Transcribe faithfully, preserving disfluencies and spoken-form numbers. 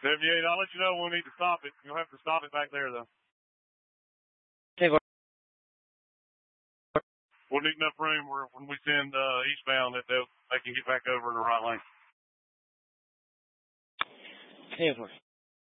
seventy-eight, I'll let you know when we need to stop it. You'll have to stop it back there, though. Okay, well. We'll need enough room where when we send uh, eastbound that they they can get back over in the right lane. Okay, of course.